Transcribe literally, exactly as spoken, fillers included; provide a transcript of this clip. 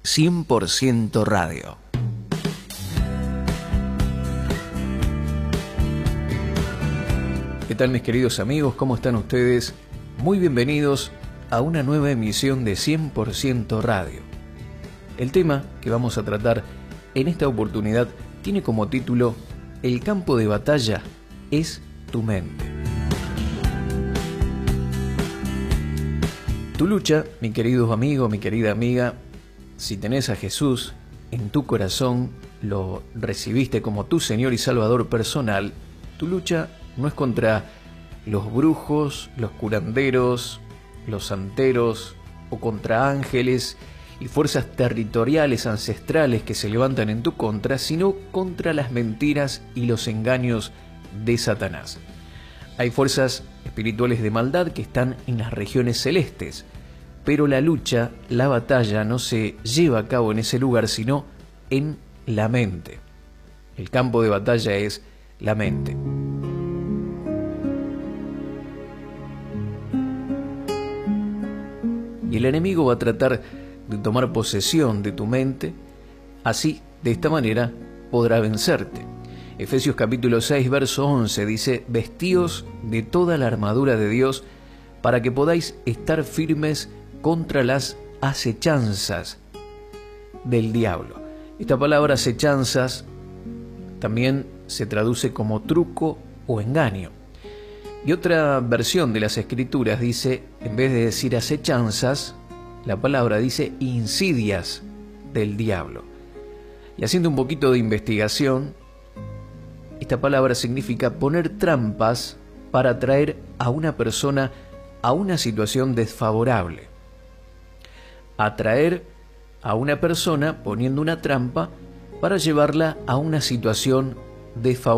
cien por ciento Radio. ¿Qué tal, mis queridos amigos? ¿Cómo están ustedes? Muy bienvenidos a una nueva emisión de cien por ciento Radio. El tema que vamos a tratar en esta oportunidad tiene como título El campo de batalla es tu mente. Tu lucha, mi querido amigo, mi querida amiga, si tenés a Jesús en tu corazón, lo recibiste como tu Señor y Salvador personal, tu lucha no es contra los brujos, los curanderos, los santeros o contra ángeles y fuerzas territoriales ancestrales que se levantan en tu contra, sino contra las mentiras y los engaños de Satanás. Hay fuerzas espirituales de maldad que están en las regiones celestes, pero la lucha, la batalla no se lleva a cabo en ese lugar, sino en la mente. El campo de batalla es la mente. Y el enemigo va a tratar de tomar posesión de tu mente, así, de esta manera, podrá vencerte. Efesios capítulo seis, verso once dice: vestíos de toda la armadura de Dios para que podáis estar firmes contra las acechanzas del diablo. Esta palabra acechanzas también se traduce como truco o engaño. Y otra versión de las Escrituras dice, en vez de decir acechanzas, la palabra dice insidias del diablo. Y haciendo un poquito de investigación, esta palabra significa poner trampas para atraer a una persona a una situación desfavorable. Atraer a una persona poniendo una trampa para llevarla a una situación desfavorable.